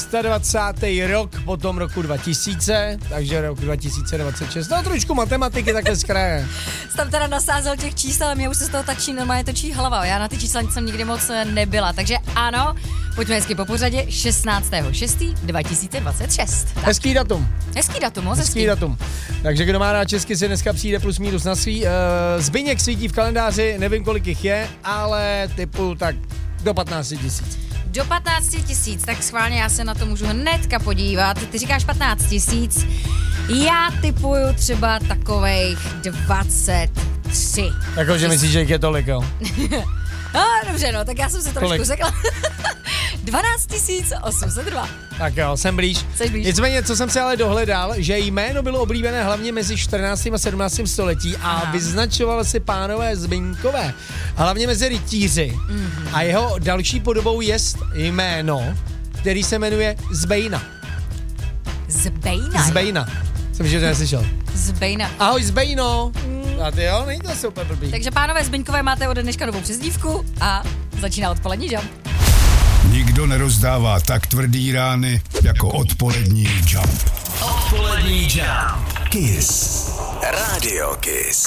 26. rok po tom roku 2000, takže rok 2026. No trošku matematiky takhle z kraje. Jsem teda nasázel těch čísel, ale mě už se z toho normálně točí hlava. Já na ty čísla jsem nikdy moc nebyla, takže ano, pojďme hezky po pořadě, 16.6.2026. Hezký datum. Hezký datum, moc Hezký datum. Takže kdo má rád česky, se dneska přijde plus minus na svý. Zbyněk svítí v kalendáři, nevím kolik jich je, ale typu tak do 15 000. Do 15 000, tak schválně já se na to můžu hnedka podívat. Ty říkáš 15 000, já typuju třeba takovejch 23. Jakože myslíš, že jich je tolik, jo? No, dobře, no, tak já jsem se trošku řekla. 12 802. Tak jo, jsem blíž. Nicméně, co jsem se ale dohledal, že jméno bylo oblíbené hlavně mezi 14. a 17. století a vyznačovalo si pánové Zbyňkové. Hlavně mezi rytíři. Mm-hmm. A jeho další podobou je jméno, který se jmenuje Zbejna. Zbejna? Zbejna. Jsem že to neslyšel. Zbejna. Ahoj Zbejno. A ty jo, není to super blbý. Takže pánové Zbyňkové máte ode dneška novou přezdívku a začíná odpolední Jump. Nikdo nerozdává tak tvrdý rány jako odpolední Jump. Odpolední Jump. Kiss. Radio Kiss.